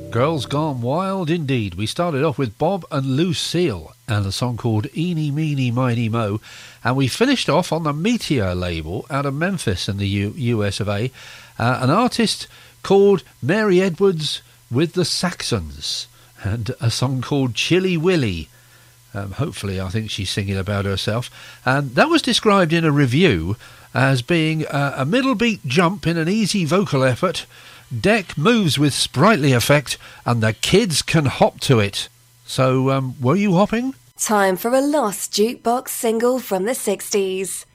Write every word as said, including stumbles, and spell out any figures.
Girls Gone Wild indeed. We started off with Bob and Lucille and a song called Eeny Meeny Miny Mo, and we finished off on the Meteor label out of Memphis in the U- US of A, uh, an artist called Mary Edwards with the Saxons and a song called Chilly Willy. Um, hopefully I think she's singing about herself, and that was described in a review as being uh, a middle beat jump in an easy vocal effort. Deck moves with sprightly effect, and the kids can hop to it. So, um, were you hopping? Time for a lost jukebox single from the sixties.